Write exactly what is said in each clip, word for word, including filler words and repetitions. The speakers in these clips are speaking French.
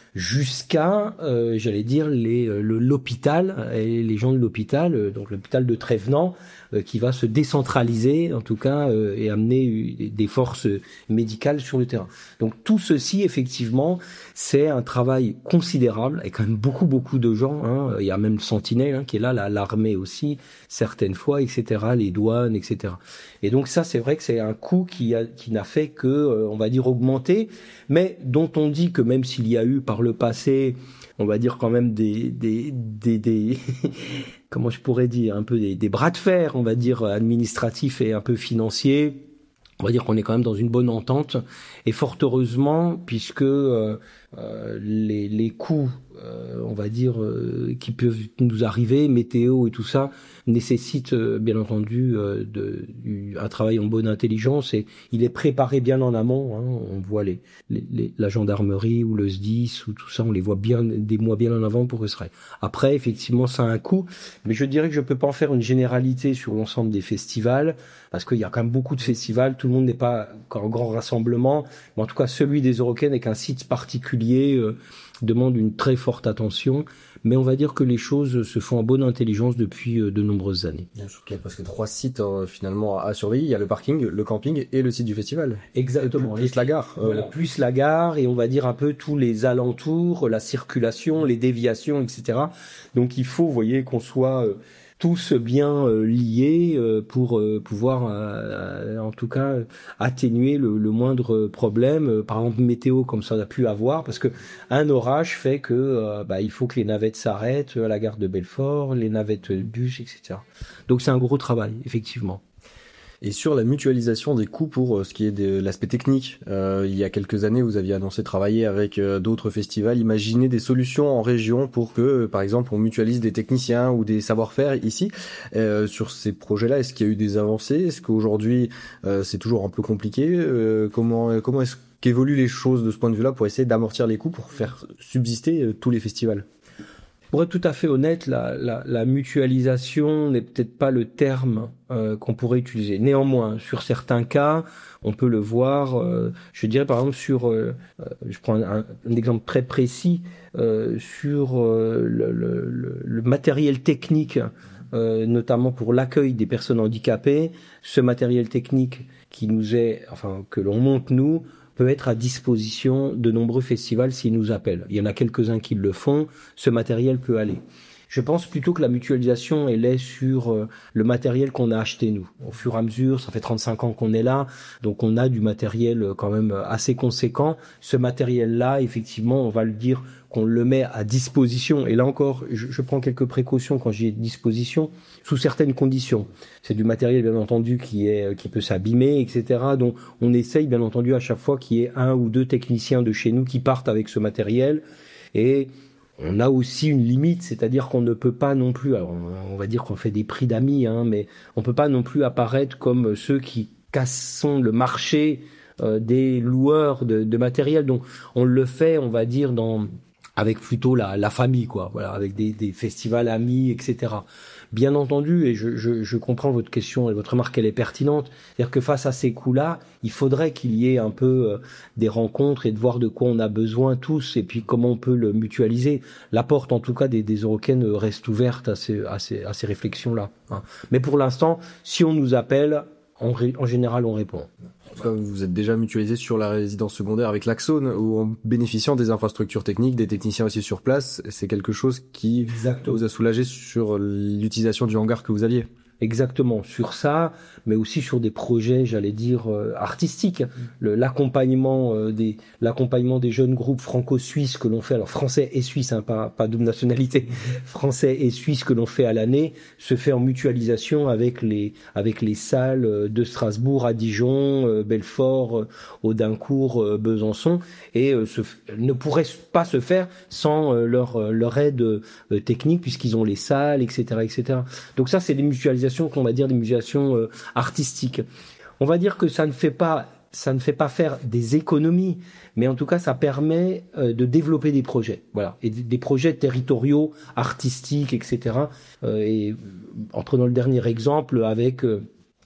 jusqu'à, euh, j'allais dire, les, le, l'hôpital et les gens de l'hôpital, euh, donc l'hôpital de Trévenans, euh, qui va se décentraliser, en tout cas, euh, et amener des forces médicales sur le terrain. Donc tout ceci, effectivement, c'est un travail considérable, et quand même beaucoup, beaucoup de gens. Hein. Il y a même le Sentinelle hein, qui est là, là, l'armée aussi, certaines fois, et cetera, les douanes, et cetera. Et donc ça, c'est vrai que c'est un coût qui, a, qui n'a fait que, euh, on va dire, augmenter, mais dont on dit que même s'il y a eu par le passé, on va dire quand même des, des, des, des comment je pourrais dire, un peu des, des bras de fer, on va dire, administratifs et un peu financiers. On va dire qu'on est quand même dans une bonne entente. Et fort heureusement, puisque euh, euh, les, les coûts, euh, on va dire, euh, qui peuvent nous arriver, météo et tout ça, nécessitent euh, bien entendu euh, de, du, un travail en bonne intelligence. Et il est préparé bien en amont. Hein. On voit les, les, les, la gendarmerie ou le S D I S ou tout ça, on les voit bien des mois bien en avant pour que ce serait. Après, effectivement, ça a un coût. Mais je dirais que je peux pas en faire une généralité sur l'ensemble des festivals, parce qu'il y a quand même beaucoup de festivals. Tout le monde n'est pas en grand rassemblement. Mais en tout cas, celui des Eurocaines avec un site particulier euh, demande une très forte attention. Mais on va dire que les choses se font en bonne intelligence depuis euh, de nombreuses années. Bien sûr qu'il y a presque trois sites euh, finalement à surveiller. Il y a le parking, le camping et le site du festival. Exactement. Plus, plus la gare. Euh, voilà, plus la gare et on va dire un peu tous les alentours, la circulation, les déviations, et cetera. Donc il faut, vous voyez, qu'on soit euh, tous bien euh, liés euh, pour euh, pouvoir, euh, en tout cas, atténuer le, le moindre problème. Euh, par exemple, météo, comme ça on a pu avoir, parce que un orage fait que euh, bah, il faut que les navettes s'arrêtent à la gare de Belfort, les navettes bus, et cetera. Donc c'est un gros travail, effectivement. Et sur la mutualisation des coûts pour euh, ce qui est de l'aspect technique, euh, il y a quelques années, vous aviez annoncé travailler avec euh, d'autres festivals, imaginer des solutions en région pour que, euh, par exemple, on mutualise des techniciens ou des savoir-faire ici. Euh, sur ces projets-là, est-ce qu'il y a eu des avancées ? Est-ce qu'aujourd'hui, euh, c'est toujours un peu compliqué ? euh, Comment, comment est-ce qu'évoluent les choses de ce point de vue-là pour essayer d'amortir les coûts, pour faire subsister euh, tous les festivals ? Pour être tout à fait honnête, la, la, la mutualisation n'est peut-être pas le terme euh, qu'on pourrait utiliser. Néanmoins, sur certains cas, on peut le voir. Euh, je dirais par exemple sur, euh, je prends un, un exemple très précis euh, sur euh, le, le, le matériel technique, euh, notamment pour l'accueil des personnes handicapées. Ce matériel technique qui nous est, enfin que l'on monte nous, peut être à disposition de nombreux festivals s'ils nous appellent. Il y en a quelques-uns qui le font, ce matériel peut aller. Je pense plutôt que la mutualisation, elle est sur euh, le matériel qu'on a acheté nous. Au fur et à mesure, ça fait trente-cinq ans qu'on est là, donc on a du matériel quand même assez conséquent. Ce matériel-là, effectivement, on va le dire qu'on le met à disposition. Et là encore, je, je prends quelques précautions quand j'y ai disposition, sous certaines conditions. C'est du matériel, bien entendu, qui est qui peut s'abîmer, et cetera. Donc, on essaye, bien entendu, à chaque fois qu'il y ait un ou deux techniciens de chez nous qui partent avec ce matériel. Et on a aussi une limite, c'est-à-dire qu'on ne peut pas non plus, alors on va dire qu'on fait des prix d'amis, hein, mais on peut pas non plus apparaître comme ceux qui cassent le marché euh, des loueurs de, de matériel. Donc, on le fait, on va dire, dans avec plutôt la, la famille, quoi. Voilà, avec des, des festivals amis, et cetera. Bien entendu, et je, je, je comprends votre question et votre remarque, elle est pertinente. C'est-à-dire que face à ces coûts-là, il faudrait qu'il y ait un peu euh, des rencontres et de voir de quoi on a besoin tous et puis comment on peut le mutualiser. La porte, en tout cas, des, des Eurocaines reste ouverte à ces, à ces, à ces réflexions-là. Hein. Mais pour l'instant, si on nous appelle, en, ré, en général, on répond. En tout cas, vous êtes déjà mutualisé sur la résidence secondaire avec l'Axone, où en bénéficiant des infrastructures techniques, des techniciens aussi sur place, c'est quelque chose qui Exactement. Vous a soulagé sur l'utilisation du hangar que vous aviez. Exactement, sur ça, mais aussi sur des projets, j'allais dire, euh, artistiques. Le, l'accompagnement euh, des l'accompagnement des jeunes groupes franco-suisses que l'on fait, alors français et suisse, hein, pas pas double nationalité, français et suisse que l'on fait à l'année, se fait en mutualisation avec les avec les salles de Strasbourg, à Dijon, euh, Belfort, euh, Audincourt, euh, Besançon, et euh, se, ne pourrait pas se faire sans euh, leur leur aide euh, technique puisqu'ils ont les salles, et cetera, et cetera. Donc ça, c'est des mutualisations qu'on va dire des mutualisations euh, artistiques. On va dire que ça ne fait pas ça ne fait pas faire des économies, mais en tout cas ça permet euh, de développer des projets, voilà, et des, des projets territoriaux, artistiques, et cetera. Euh, et en prenant le dernier exemple avec euh,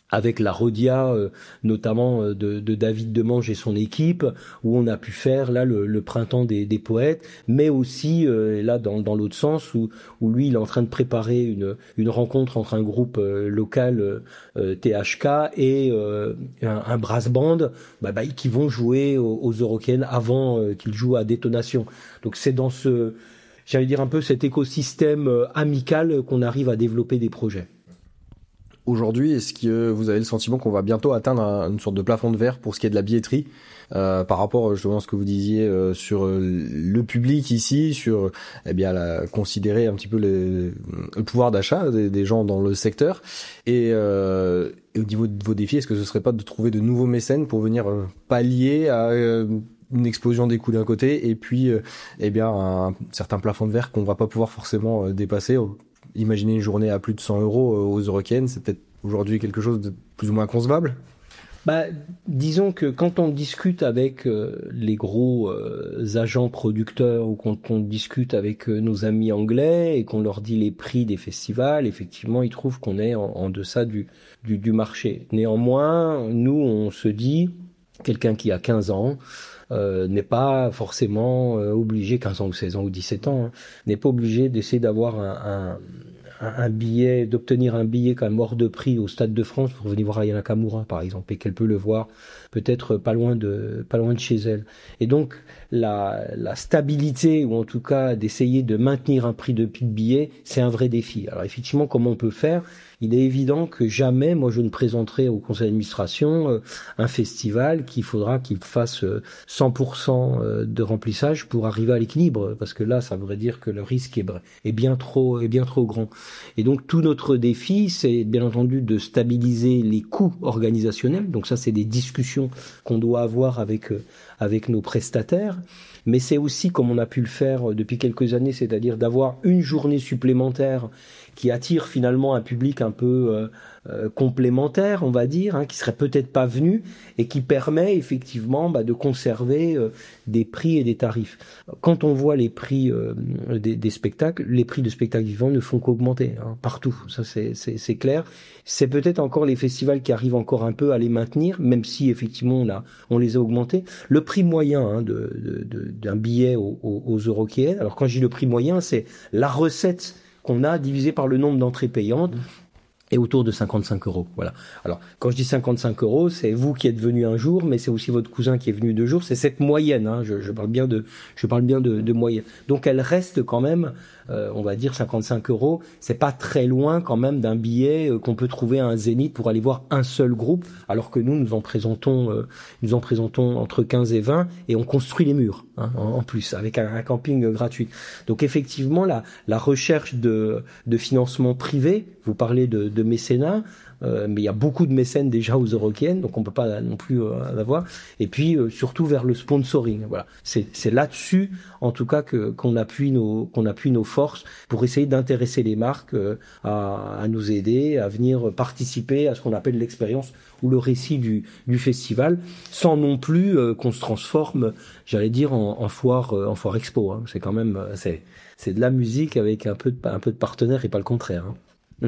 avec la Rhodia, euh, notamment euh, de, de David Demange et son équipe, où on a pu faire là le, le printemps des, des poètes, mais aussi euh, là dans, dans l'autre sens où, où lui il est en train de préparer une, une rencontre entre un groupe euh, local euh, T H K et euh, un, un brass band bah, bah, qui vont jouer aux, aux Eurokéennes avant euh, qu'ils jouent à Détonation. Donc c'est dans ce, j'allais dire un peu cet écosystème euh, amical qu'on arrive à développer des projets. Aujourd'hui, est-ce que vous avez le sentiment qu'on va bientôt atteindre un, une sorte de plafond de verre pour ce qui est de la billetterie euh, par rapport justement à ce que vous disiez euh, sur le public ici, sur eh bien la, considérer un petit peu le, le pouvoir d'achat des, des gens dans le secteur et, euh, et au niveau de vos défis, est-ce que ce serait pas de trouver de nouveaux mécènes pour venir euh, pallier à euh, une explosion des coûts d'un côté et puis euh, eh bien un certain plafond de verre qu'on va pas pouvoir forcément euh, dépasser. Imaginez une journée à plus de cent euros aux Eurokéennes, c'est peut-être aujourd'hui quelque chose de plus ou moins concevable. Bah, disons que quand on discute avec euh, les gros euh, agents producteurs ou quand on discute avec euh, nos amis anglais et qu'on leur dit les prix des festivals, effectivement, ils trouvent qu'on est en, en deçà du, du, du marché. Néanmoins, nous, on se dit, quelqu'un qui a quinze ans, Euh, n'est pas forcément euh, obligé, quinze ans ou seize ans ou dix-sept ans, hein, n'est pas obligé d'essayer d'avoir un, un, un billet, d'obtenir un billet quand même hors de prix au Stade de France pour venir voir Aya Nakamura, par exemple, et qu'elle peut le voir peut-être pas loin de, pas loin de chez elle. Et donc, la, la stabilité, ou en tout cas d'essayer de maintenir un prix de billet, c'est un vrai défi. Alors effectivement, comment on peut faire ? Il est évident que jamais, moi, je ne présenterai au conseil d'administration euh, un festival qu'il faudra qu'il fasse euh, cent pour cent de remplissage pour arriver à l'équilibre, parce que là, ça voudrait dire que le risque est, est bien trop, est bien trop grand. Et donc, tout notre défi, c'est bien entendu de stabiliser les coûts organisationnels. Donc ça, c'est des discussions qu'on doit avoir avec euh, avec nos prestataires. Mais c'est aussi, comme on a pu le faire depuis quelques années, c'est-à-dire d'avoir une journée supplémentaire qui attire finalement un public un peu euh, euh, complémentaire, on va dire, hein, qui serait peut-être pas venu et qui permet effectivement bah, de conserver euh, des prix et des tarifs. Quand on voit les prix euh, des, des spectacles, les prix de spectacles vivants ne font qu'augmenter, hein, partout. Ça c'est, c'est, c'est clair. C'est peut-être encore les festivals qui arrivent encore un peu à les maintenir, même si effectivement on, a, on les a augmentés. Le prix moyen hein, de, de, de, d'un billet aux, aux, aux Eurokéennes, alors quand je dis le prix moyen, c'est la recette qu'on a divisé par le nombre d'entrées payantes et autour de cinquante-cinq euros. Voilà. Alors, quand je dis cinquante-cinq euros, c'est vous qui êtes venu un jour, mais c'est aussi votre cousin qui est venu deux jours. C'est cette moyenne. Hein. Je, je parle bien de, je parle bien de, de moyenne. Donc, elle reste quand même, euh, on va dire cinquante-cinq euros. C'est pas très loin quand même d'un billet euh, qu'on peut trouver à un Zénith pour aller voir un seul groupe, alors que nous, nous en présentons, euh, nous en présentons entre quinze et vingt et on construit les murs, hein, en, en plus, avec un, un camping gratuit. Donc, effectivement, la, la recherche de, de financement privé, vous parlez de, de mécénat, euh, mais il y a beaucoup de mécènes déjà aux Eurokéennes, donc on peut pas non plus euh, en avoir. Et puis euh, surtout vers le sponsoring. Voilà, c'est c'est là-dessus, en tout cas, que qu'on appuie nos qu'on appuie nos forces pour essayer d'intéresser les marques euh, à, à nous aider, à venir participer à ce qu'on appelle l'expérience ou le récit du du festival, sans non plus euh, qu'on se transforme, j'allais dire, en, en foire euh, en foire expo. Hein. C'est quand même euh, c'est c'est de la musique avec un peu de un peu de partenaires et pas le contraire. Hein.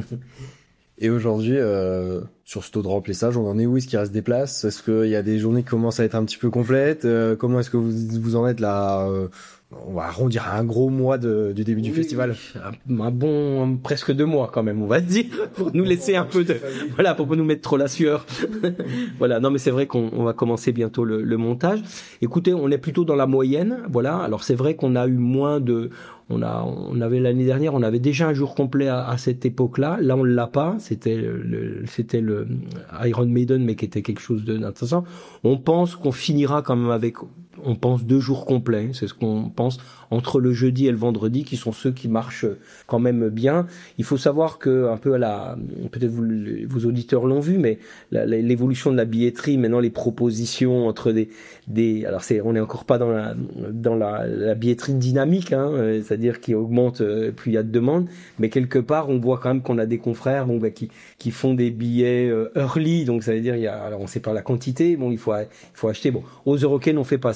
Et aujourd'hui, euh, sur ce taux de remplissage, on en est où? Est-ce qu'il reste des places? Est-ce qu'il y a des journées qui commencent à être un petit peu complètes? euh, Comment est-ce que vous, vous en êtes là euh, on va arrondir à un gros mois de, du début oui, du festival. Un, un bon, presque deux mois quand même, on va dire, pour nous laisser un peu de, voilà, pour pas nous mettre trop la sueur. Voilà, non mais c'est vrai qu'on on va commencer bientôt le, le montage. Écoutez, on est plutôt dans la moyenne, voilà. Alors c'est vrai qu'on a eu moins de, on a, on avait l'année dernière, on avait déjà un jour complet à, à cette époque-là. Là, on l'a pas. C'était le, c'était le Iron Maiden, mais qui était quelque chose de d'intéressant. On pense qu'on finira quand même avec, on pense deux jours complets. C'est ce qu'on pense entre le jeudi et le vendredi, qui sont ceux qui marchent quand même bien. Il faut savoir que un peu à la, peut-être vous, vos auditeurs l'ont vu, mais la, l'évolution de la billetterie, maintenant les propositions entre des, des, alors c'est, on n'est encore pas dans la, dans la, la billetterie dynamique, hein, c'est-à-dire qui augmente plus il y a de demandes, mais quelque part on voit quand même qu'on a des confrères, bon, bah, qui, qui font des billets early, donc ça veut dire il y a, alors on sait pas la quantité, bon il faut, il faut acheter, bon aux Eurokéennes on fait pas ça.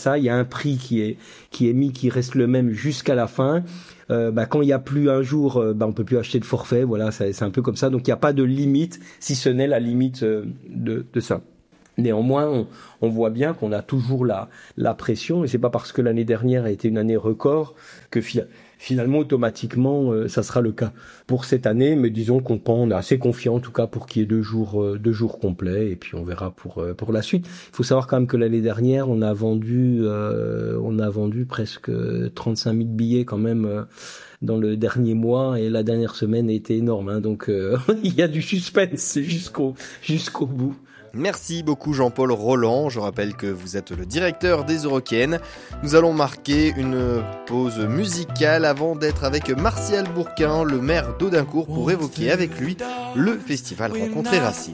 ça. Il y a un prix qui est qui est mis, qui reste le même jusqu'à la fin. Euh, bah, quand il y a plus un jour, euh, bah, on peut plus acheter de forfait. Voilà, c'est, c'est un peu comme ça. Donc il n'y a pas de limite, si ce n'est la limite euh, de, de ça. Néanmoins, on, on voit bien qu'on a toujours la, la pression, et c'est pas parce que l'année dernière a été une année record que fi- finalement automatiquement euh, ça sera le cas pour cette année. Mais disons qu'on pense, on est assez confiant en tout cas pour qu'il y ait deux jours, euh, deux jours complets, et puis on verra pour euh, pour la suite. Il faut savoir quand même que l'année dernière, on a vendu, euh, on a vendu presque trente-cinq mille billets quand même. Euh, dans le dernier mois, et la dernière semaine a été énorme, hein, donc euh, il y a du suspense jusqu'au jusqu'au bout. Merci beaucoup Jean-Paul Roland, je rappelle que vous êtes le directeur des Eurokéennes. Nous allons marquer une pause musicale avant d'être avec Martial Bourquin, le maire d'Audincourt, pour évoquer avec lui le festival Rencontres et Racines.